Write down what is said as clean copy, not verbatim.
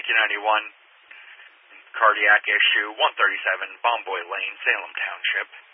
1991, cardiac issue, 137 Bomboy Lane, Salem Township.